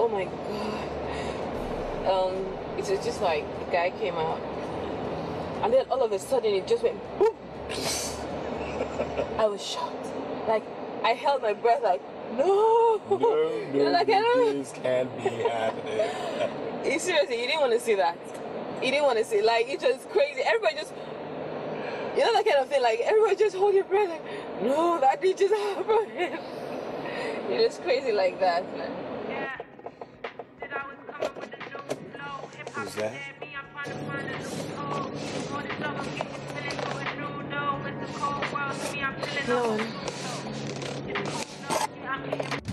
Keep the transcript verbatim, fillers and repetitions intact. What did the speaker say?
oh my god. Um, it was just like the guy came out, and then all of a sudden it just went boom. I was shocked. Like I held my breath. Like no, No, no, like, I don't... this can't be happening. Seriously, you didn't want to see that. You didn't want to see. Like it was crazy. Everybody just, you know, that kind of thing. Like everybody just hold your breath. Like, no, that did just happen. It was crazy like that, man. Who's that? No one.